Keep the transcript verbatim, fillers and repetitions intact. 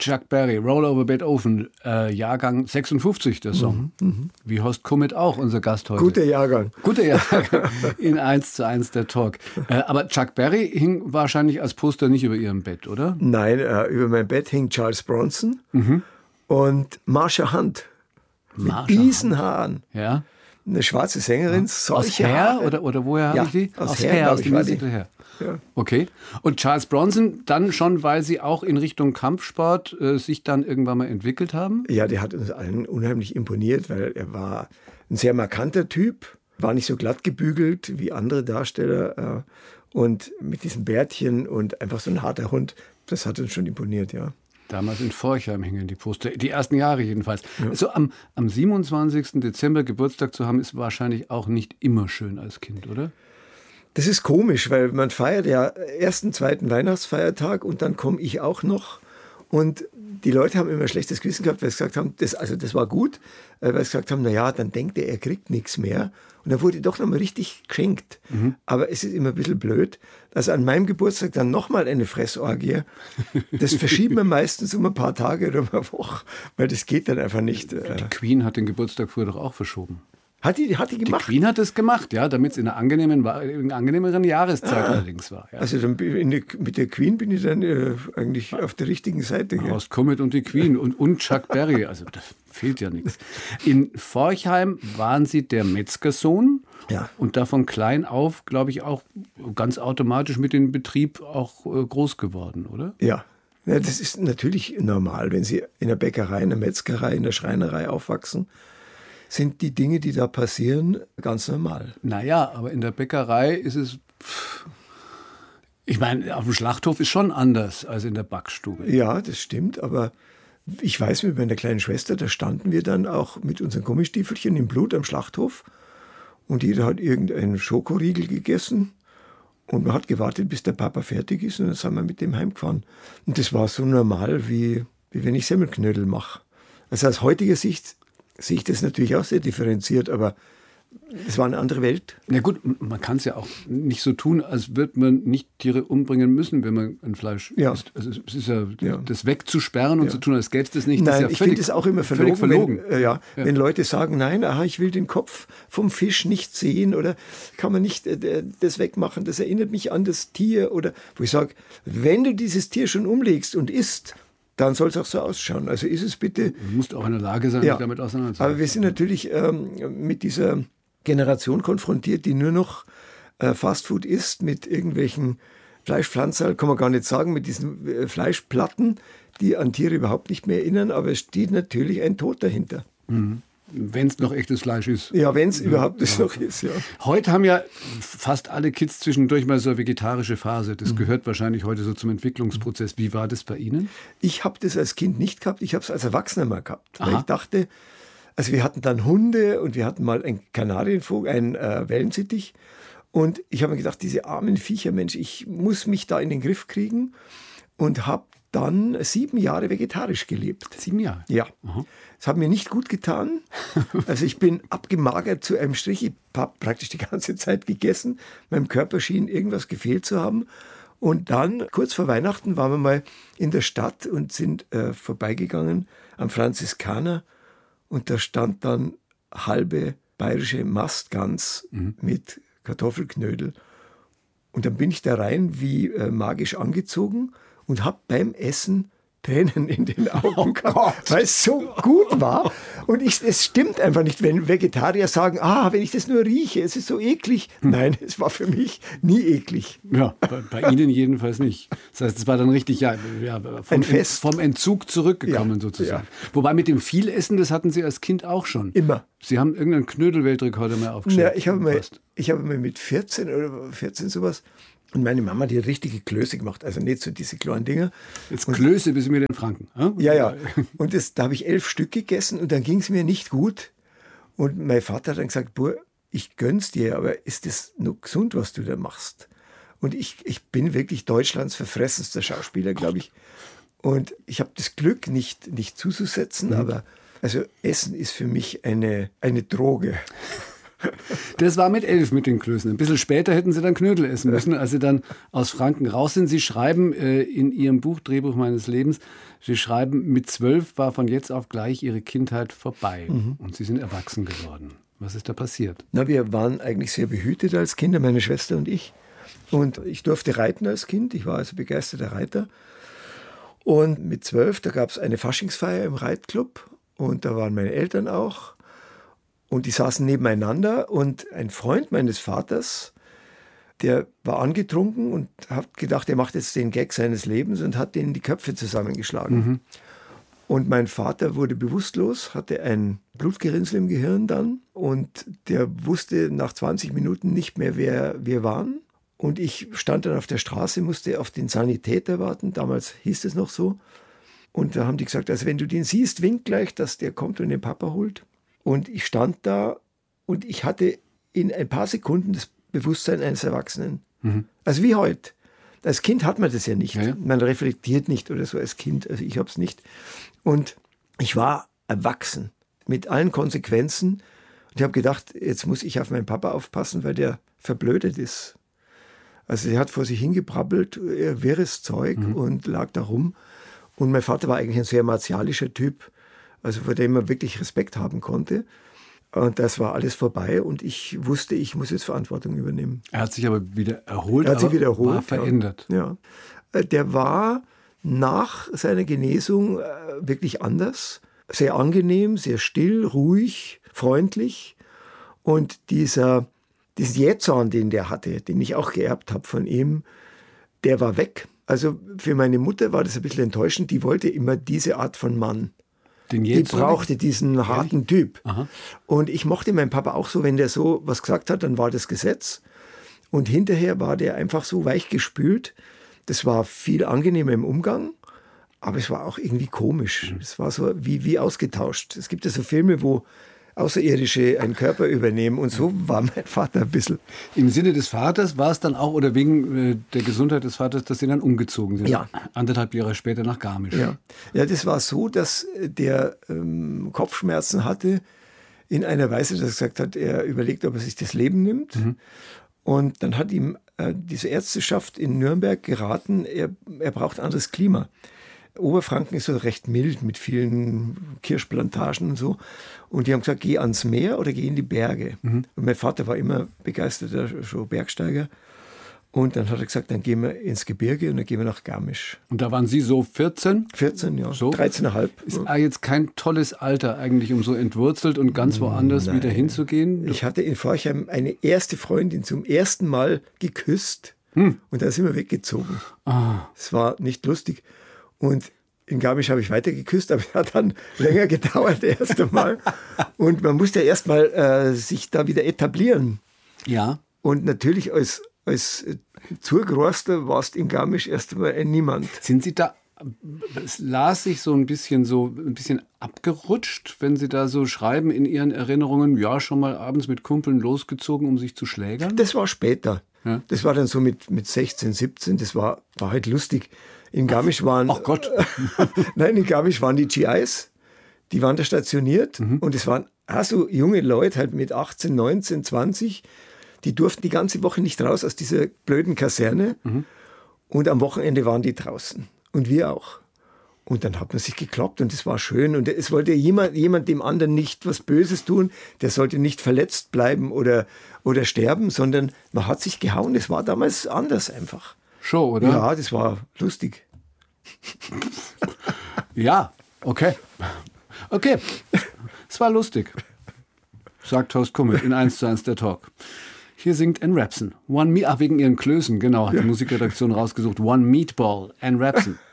Chuck Berry, Roll Over Beethoven, äh, Jahrgang sechsundfünfzig, der Song. Mhm, mh. Wie Horst Kummet auch, unser Gast heute. Guter Jahrgang. Guter Jahrgang in eins zu eins der Talk. Äh, aber Chuck Berry hing wahrscheinlich als Poster nicht über Ihrem Bett, oder? Nein, äh, über mein Bett hing Charles Bronson mhm. und Marsha Hunt. Marsha mit diesen Hunt. Haaren. Ja. Eine schwarze Sängerin. Ja. Aus Hair oder, oder woher ja, habe ich die? Aus, aus Hair, Hair aus dem Musical Hair. Ja. Okay. Und Charles Bronson dann schon, weil Sie auch in Richtung Kampfsport äh, sich dann irgendwann mal entwickelt haben? Ja, der hat uns allen unheimlich imponiert, weil er war ein sehr markanter Typ, war nicht so glatt gebügelt wie andere Darsteller äh, und mit diesem Bärtchen und einfach so ein harter Hund, das hat uns schon imponiert, ja. Damals in Forchheim hingen die Poster, die ersten Jahre jedenfalls. Ja. So am, am siebenundzwanzigsten Dezember Geburtstag zu haben, ist wahrscheinlich auch nicht immer schön als Kind, oder? Das ist komisch, weil man feiert ja ersten, zweiten Weihnachtsfeiertag und dann komme ich auch noch. Und die Leute haben immer schlechtes Gewissen gehabt, weil sie gesagt haben, das, also das war gut, weil sie gesagt haben, naja, dann denkt er, er kriegt nichts mehr. Und dann wurde doch nochmal richtig geschenkt. Mhm. Aber es ist immer ein bisschen blöd, dass an meinem Geburtstag dann nochmal eine Fressorgie, das verschieben wir meistens um ein paar Tage oder um eine Woche, weil das geht dann einfach nicht. Die Queen hat den Geburtstag früher doch auch verschoben. Hat die, hat die gemacht? Die Queen hat es gemacht, ja, damit es in einer angenehmen, in einer angenehmeren Jahreszeit ah, allerdings war. Ja. Also dann in der, mit der Queen bin ich dann äh, eigentlich auf der richtigen Seite. Horst Kummet und die Queen und, und Chuck Berry, also da fehlt ja nichts. In Forchheim waren Sie der Metzgersohn ja. und da von klein auf, glaube ich, auch ganz automatisch mit dem Betrieb auch äh, groß geworden, oder? Ja. Ja, das ist natürlich normal, wenn Sie in der Bäckerei, in der Metzgerei, in der Schreinerei aufwachsen. Sind die Dinge, die da passieren, ganz normal. Naja, aber in der Bäckerei ist es... Pff, ich meine, auf dem Schlachthof ist schon anders als in der Backstube. Ja, das stimmt, aber ich weiß, mit meiner kleinen Schwester, da standen wir dann auch mit unseren Gummistiefelchen im Blut am Schlachthof und jeder hat irgendeinen Schokoriegel gegessen und man hat gewartet, bis der Papa fertig ist und dann sind wir mit dem heimgefahren. Und das war so normal, wie, wie wenn ich Semmelknödel mache. Also aus heutiger Sicht sehe ich das natürlich auch sehr differenziert, aber es war eine andere Welt. Na gut, man kann es ja auch nicht so tun, als würde man nicht Tiere umbringen müssen, wenn man ein Fleisch ja. isst. Also es ist ja, ja. das wegzusperren und ja. zu tun, als gäbe es das nicht. Nein, das ist ja ich völlig, finde es auch immer verlogen, verlogen. Wenn, äh, ja, ja. wenn Leute sagen, nein, aha, ich will den Kopf vom Fisch nicht sehen oder kann man nicht äh, das wegmachen, das erinnert mich an das Tier. Oder wo ich sage, wenn du dieses Tier schon umlegst und isst, dann soll es auch so ausschauen. Also ist es bitte... Du musst auch in der Lage sein, ja. dich damit auseinanderzusetzen. Aber wir sind natürlich ähm, mit dieser Generation konfrontiert, die nur noch äh, Fastfood isst, mit irgendwelchen Fleischpflanzerl, kann man gar nicht sagen, mit diesen äh, Fleischplatten, die an Tiere überhaupt nicht mehr erinnern, aber es steht natürlich ein Tod dahinter. Mhm. Wenn es noch echtes Fleisch ist. Ja, wenn es ja, überhaupt ja. noch ist, ja. Heute haben ja fast alle Kids zwischendurch mal so eine vegetarische Phase. Das mhm. gehört wahrscheinlich heute so zum Entwicklungsprozess. Wie war das bei Ihnen? Ich habe das als Kind nicht gehabt, ich habe es als Erwachsener mal gehabt. Aha. Weil ich dachte, also wir hatten dann Hunde und wir hatten mal einen Kanarienvogel, einen äh, Wellensittich. Und ich habe mir gedacht, diese armen Viecher, Mensch, ich muss mich da in den Griff kriegen. Und habe dann sieben Jahre vegetarisch gelebt. Sieben Jahre? Ja. Aha. Das hat mir nicht gut getan. Also ich bin abgemagert zu einem Strich. Ich habe praktisch die ganze Zeit gegessen. Meinem Körper schien irgendwas gefehlt zu haben. Und dann, kurz vor Weihnachten, waren wir mal in der Stadt und sind äh, vorbeigegangen am Franziskaner. Und da stand dann halbe bayerische Mastgans mhm. mit Kartoffelknödel. Und dann bin ich da rein, wie äh, magisch angezogen und habe beim Essen Tränen in den Augen gehabt, weil es so gut war. Und ich, es stimmt einfach nicht, wenn Vegetarier sagen, ah, wenn ich das nur rieche, es ist so eklig. Hm. Nein, es war für mich nie eklig. Ja, bei, bei Ihnen jedenfalls nicht. Das heißt, es war dann richtig ja, ja, vom, Ein Fest. vom Entzug zurückgekommen ja, sozusagen. Ja. Wobei mit dem Vielessen, das hatten Sie als Kind auch schon. Immer. Sie haben irgendeinen Knödel-Weltrekord mal aufgestellt. Ja, ich habe mal, ich habe mal mit vierzehn oder vierzehn sowas. Und meine Mama, die hat richtige Klöße gemacht, also nicht so diese kleinen Dinger. Jetzt und, Klöße, wie Sie mir den Franken. Hm? Ja, ja. Und das, da habe ich elf Stück gegessen und dann ging es mir nicht gut. Und mein Vater hat dann gesagt, Bur, ich gönn's dir, aber ist das nur gesund, was du da machst? Und ich, ich bin wirklich Deutschlands verfressenster Schauspieler, glaube ich. Und ich habe das Glück, nicht, nicht zuzusetzen, mhm. aber also Essen ist für mich eine, eine Droge. Das war mit elf mit den Klößen. Ein bisschen später hätten Sie dann Knödel essen müssen, als Sie dann aus Franken raus sind. Sie schreiben äh, in Ihrem Buch Drehbuch meines Lebens, Sie schreiben, mit zwölf war von jetzt auf gleich Ihre Kindheit vorbei mhm. und Sie sind erwachsen geworden. Was ist da passiert? Na, wir waren eigentlich sehr behütet als Kinder, meine Schwester und ich. Und ich durfte reiten als Kind. Ich war also begeisterter Reiter. Und mit zwölf, da gab es eine Faschingsfeier im Reitclub. Und da waren meine Eltern auch. Und die saßen nebeneinander. Und ein Freund meines Vaters, der war angetrunken und hat gedacht, er macht jetzt den Gag seines Lebens und hat denen die Köpfe zusammengeschlagen. Mhm. Und mein Vater wurde bewusstlos, hatte ein Blutgerinnsel im Gehirn dann. Und der wusste nach zwanzig Minuten nicht mehr, wer wir waren. Und ich stand dann auf der Straße, musste auf den Sanitäter warten. Damals hieß es noch so. Und da haben die gesagt, also wenn du den siehst, wink gleich, dass der kommt und den Papa holt. Und ich stand da und ich hatte in ein paar Sekunden das Bewusstsein eines Erwachsenen. Mhm. Also wie heute. Als Kind hat man das ja nicht. Ja, ja. Man reflektiert nicht oder so als Kind. Also ich habe es nicht. Und ich war erwachsen mit allen Konsequenzen. Und ich habe gedacht, jetzt muss ich auf meinen Papa aufpassen, weil der verblödet ist. Also er hat vor sich hingebrabbelt, wirres Zeug mhm. und lag da rum. Und mein Vater war eigentlich ein sehr martialischer Typ, also vor dem man wirklich Respekt haben konnte. Und das war alles vorbei und ich wusste, ich muss jetzt Verantwortung übernehmen. Er hat sich aber wieder erholt, er hat sich wieder erholt, war verändert. Ja. ja. Der war nach seiner Genesung wirklich anders. Sehr angenehm, sehr still, ruhig, freundlich. Und dieser... Diesen Jähzorn, den der hatte, den ich auch geerbt habe von ihm, der war weg. Also für meine Mutter war das ein bisschen enttäuschend. Die wollte immer diese Art von Mann. Den die brauchte diesen harten Typ. Aha. Und ich mochte meinen Papa auch so, wenn der so was gesagt hat, dann war das Gesetz. Und hinterher war der einfach so weichgespült. Das war viel angenehmer im Umgang, aber es war auch irgendwie komisch. Mhm. Es war so wie, wie ausgetauscht. Es gibt ja so Filme, wo Außerirdische einen Körper übernehmen. Und so war mein Vater ein bisschen. Im Sinne des Vaters war es dann auch, oder wegen äh, der Gesundheit des Vaters, dass Sie dann umgezogen sind? Ja. Anderthalb Jahre später nach Garmisch. Ja, ja, das war so, dass der ähm, Kopfschmerzen hatte in einer Weise, dass er gesagt hat, er überlegt, ob er sich das Leben nimmt. Mhm. Und dann hat ihm äh, diese Ärzteschaft in Nürnberg geraten, er, er braucht anderes Klima. Oberfranken ist so recht mild mit vielen Kirschplantagen und so. Und die haben gesagt, geh ans Meer oder geh in die Berge. Mhm. Und mein Vater war immer begeisterter schon Bergsteiger. Und dann hat er gesagt, dann gehen wir ins Gebirge und dann gehen wir nach Garmisch. Und da waren Sie so vierzehn? vierzehn, ja. So? dreizehn Komma fünf. Ist ja. jetzt kein tolles Alter eigentlich, um so entwurzelt und ganz woanders Nein. wieder hinzugehen? Ich hatte in Forchheim eine erste Freundin zum ersten Mal geküsst. Hm. Und da sind wir weggezogen. Es ah. war nicht lustig. Und in Garmisch habe ich weiter geküsst, aber es hat dann länger gedauert, das erste Mal. Und man musste ja erst mal äh, sich da wieder etablieren. Ja. Und natürlich als, als Zurgroster warst in Garmisch erst einmal ein Niemand. Sind Sie da, es las sich so ein bisschen so ein bisschen abgerutscht, wenn Sie da so schreiben in Ihren Erinnerungen, ja, schon mal abends mit Kumpeln losgezogen, um sich zu schlägern? Das war später. Ja. Das war dann so mit, mit sechzehn, siebzehn, das war, war halt lustig. In Garmisch waren, Ach Gott. Nein, in Garmisch waren die G Is, die waren da stationiert mhm. und es waren also junge Leute halt mit achtzehn, neunzehn, zwanzig, die durften die ganze Woche nicht raus aus dieser blöden Kaserne mhm. und am Wochenende waren die draußen und wir auch. Und dann hat man sich gekloppt und es war schön und es wollte jemand, jemand dem anderen nicht was Böses tun, der sollte nicht verletzt bleiben oder, oder sterben, sondern man hat sich gehauen, es war damals anders einfach. Show, oder? Ja, das war lustig. Ja, okay. Okay, es war lustig, sagt Horst Kummet in eins zu eins der Talk. Hier singt Ann Rapson. One Me- Ach, wegen ihren Klößen, genau, hat die Musikredaktion rausgesucht. One Meatball, Ann Rapson.